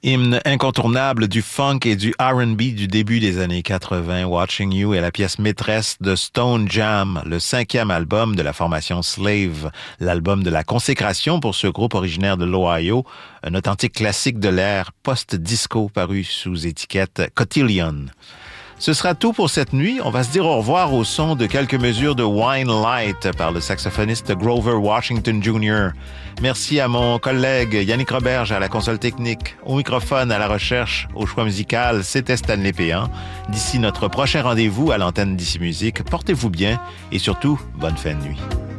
Hymne incontournable du funk et du R&B du début des années 80, Watching You est la pièce maîtresse de Stone Jam, le 5e album de la formation Slave, l'album de la consécration pour ce groupe originaire de l'Ohio, un authentique classique de l'ère post-disco paru sous étiquette Cotillion. Ce sera tout pour cette nuit. On va se dire au revoir au son de quelques mesures de Wine Light par le saxophoniste Grover Washington Jr. Merci à mon collègue Yannick Roberge à la console technique, au microphone, à la recherche, au choix musical. C'était Stanley Péan. D'ici notre prochain rendez-vous à l'antenne d'Ici Musique, portez-vous bien et surtout, bonne fin de nuit.